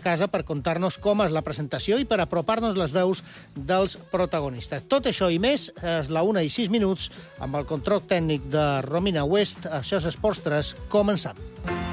casa per contar-nos com és la presentació i per apropar-nos les veus dels protagonistes. Tot això i més és la 1:06, amb el control tècnic de Romina West. Això és Esports 3. Començam.